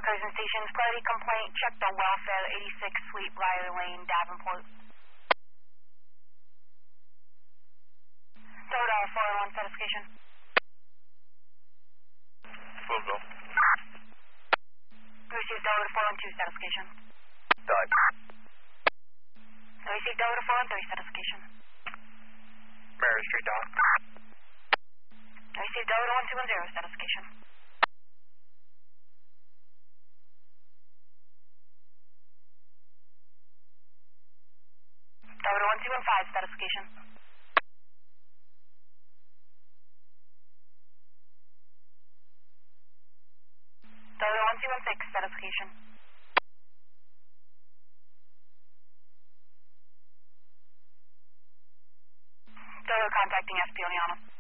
Curzon Station's quality complaint. Check the welfare, 86 Suite, Riley Lane, Davenport. Tower 401 satisfaction. Full go. Received Delta 412 satisfaction. Done. Received Delta 413 satisfaction. Mary Street, Dock. Received Delta 1210 satisfaction. Delta 1215 satisfaction. Delta 1216 satisfaction. Delta contacting SP Oleana.